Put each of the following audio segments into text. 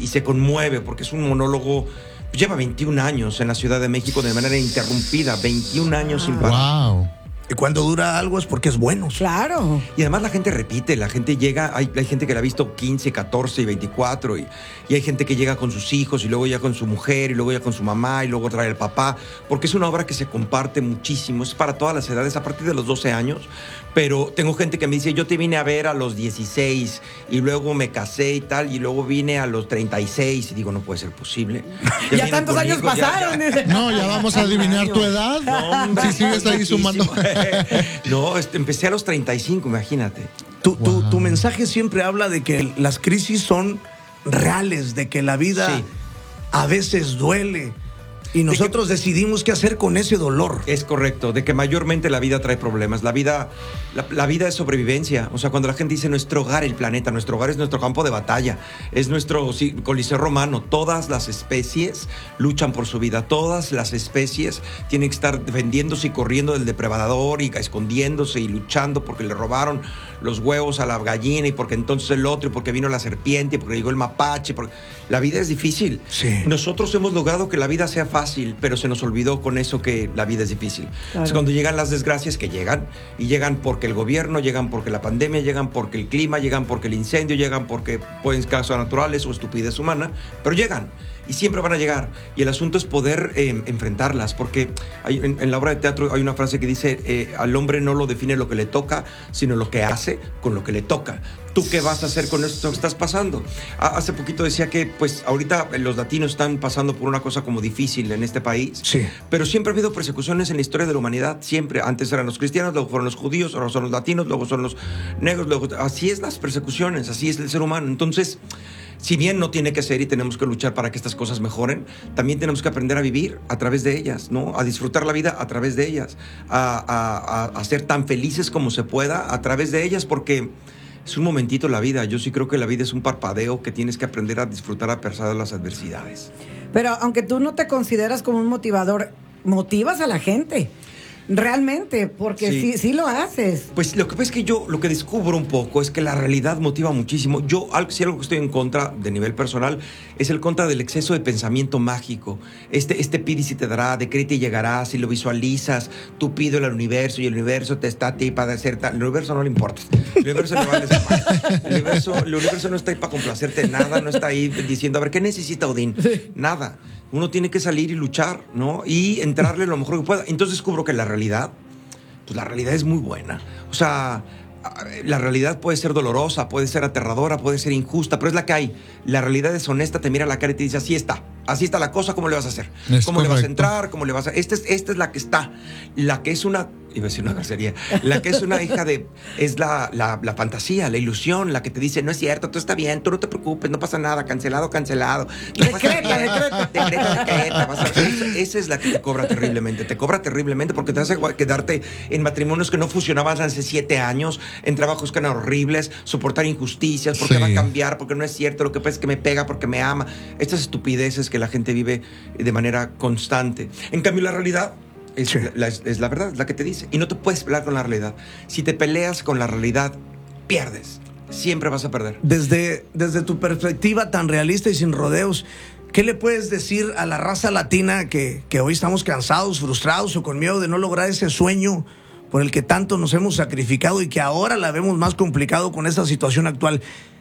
y se conmueve porque es un monólogo. Lleva 21 años en la Ciudad de México de manera interrumpida, 21 años sin parar. Wow. Y cuando dura algo es porque es bueno. Claro. Y además la gente repite, la gente llega, hay gente que la ha visto 15, 14 y 24 y hay gente que llega con sus hijos y luego ya con su mujer y luego ya con su mamá y luego trae el papá, porque es una obra que se comparte muchísimo, es para todas las edades, a partir de los 12 años, pero tengo gente que me dice, yo te vine a ver a los 16 y luego me casé y tal, y luego vine a los 36 y digo, no puede ser posible. Ya tantos años pasaron. No, ya vamos a adivinar tu edad. No, hombre, si sigues ahí sumando. No, empecé a los 35, imagínate. Tu mensaje siempre habla de que las crisis son reales, de que la vida Sí. a veces duele. Y nosotros decidimos qué hacer con ese dolor. Es correcto, de que mayormente la vida trae problemas. La vida es sobrevivencia. O sea, cuando la gente dice nuestro hogar, el planeta, nuestro hogar es nuestro campo de batalla, es nuestro coliseo romano. Todas las especies luchan por su vida. Todas las especies tienen que estar defendiéndose y corriendo del depredador y escondiéndose y luchando porque le robaron los huevos a la gallina y porque entonces el otro y porque vino la serpiente y porque llegó el mapache. La vida es difícil. Sí. Nosotros hemos logrado que la vida sea fácil, pero se nos olvidó con eso que la vida es difícil. Claro. Entonces, cuando llegan las desgracias, que llegan, y llegan porque el gobierno, llegan porque la pandemia, llegan porque el clima, llegan porque el incendio, llegan porque pueden ser causas naturales o estupidez humana, pero llegan. Y siempre van a llegar. Y el asunto es poder enfrentarlas, porque en la obra de teatro hay una frase que dice, al hombre no lo define lo que le toca, sino lo que hace con lo que le toca. ¿Tú qué vas a hacer con esto que estás pasando? Hace poquito decía que, pues, ahorita los latinos están pasando por una cosa como difícil en este país. Sí. Pero siempre ha habido persecuciones en la historia de la humanidad. Siempre. Antes eran los cristianos, luego fueron los judíos, ahora son los latinos, luego son los negros. Luego... Así es las persecuciones, así es el ser humano. Entonces, si bien no tiene que ser y tenemos que luchar para que estas cosas mejoren, también tenemos que aprender a vivir a través de ellas, ¿no? A disfrutar la vida a través de ellas, a ser tan felices como se pueda a través de ellas, porque es un momentito la vida. Yo sí creo que la vida es un parpadeo que tienes que aprender a disfrutar a pesar de las adversidades. Pero aunque tú no te consideras como un motivador, motivas a la gente. Realmente, porque sí lo haces. Pues lo que pasa es que yo lo que descubro un poco es que la realidad motiva muchísimo. Yo, si algo que estoy en contra de nivel personal, es el contra del exceso de pensamiento mágico. Este pide y se te dará, decreta y llegará, si lo visualizas, tú pides al universo y el universo te está a ti para hacer tal. El universo no le importa. El universo le vale el universo no está ahí para complacerte nada, no está ahí diciendo, a ver, ¿qué necesita Odín? Nada. Uno tiene que salir y luchar, ¿no? Y entrarle lo mejor que pueda. Entonces descubro que la realidad es muy buena. O sea, la realidad puede ser dolorosa, puede ser aterradora, puede ser injusta, pero es la que hay. La realidad es honesta, te mira a la cara y te dice, así está la cosa, ¿cómo le vas a hacer? ¿Cómo le vas a entrar? ¿Cómo le vas a...? Esta es la que está. La que es una... Iba a decir una grosería. La que es una hija de... Es la fantasía, la ilusión, la que te dice, no es cierto, todo está bien, tú no te preocupes, no pasa nada, cancelado. Decreta. Esa es la que te cobra terriblemente porque te hace quedarte en matrimonios que no funcionaban hace 7 años, en trabajos que eran horribles, soportar injusticias, porque va a cambiar, porque no es cierto, lo que pasa es que me pega porque me ama. Estas estupideces que la gente vive de manera constante. En cambio, la realidad es la verdad, es la que te dice. Y no te puedes pelear con la realidad. Si te peleas con la realidad, pierdes. Siempre vas a perder. Desde tu perspectiva tan realista y sin rodeos, ¿qué le puedes decir a la raza latina que hoy estamos cansados, frustrados o con miedo de no lograr ese sueño por el que tanto nos hemos sacrificado y que ahora la vemos más complicado con esta situación actual?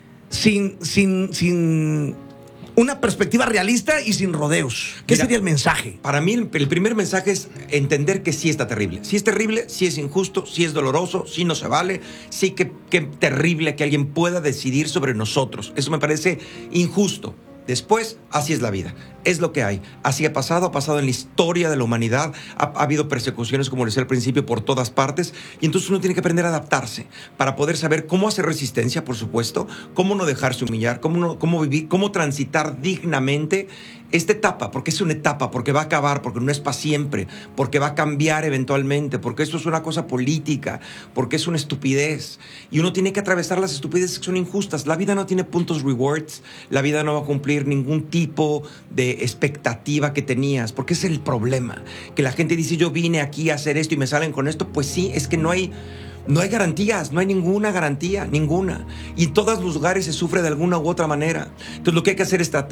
Sin una perspectiva realista y sin rodeos. ¿Qué sería el mensaje? Para mí, el primer mensaje es entender que sí está terrible. Sí es terrible, sí es injusto, sí es doloroso, sí no se vale, sí que terrible que alguien pueda decidir sobre nosotros. Eso me parece injusto. Después, así es la vida. Es lo que hay. Así ha pasado en la historia de la humanidad. Ha habido persecuciones, como les decía al principio, por todas partes. Y entonces uno tiene que aprender a adaptarse para poder saber cómo hacer resistencia, por supuesto, cómo no dejarse humillar, cómo vivir, cómo transitar dignamente esta etapa, porque es una etapa, porque va a acabar, porque no es para siempre, porque va a cambiar eventualmente, porque esto es una cosa política, porque es una estupidez. Y uno tiene que atravesar las estupideces que son injustas. La vida no tiene puntos rewards, la vida no va a cumplir ningún tipo de expectativa que tenías, porque ese es el problema, que la gente dice, yo vine aquí a hacer esto y me salen con esto. Pues sí, es que no hay garantías, no hay ninguna garantía, ninguna. Y en todos los lugares se sufre de alguna u otra manera. Entonces lo que hay que hacer es tratar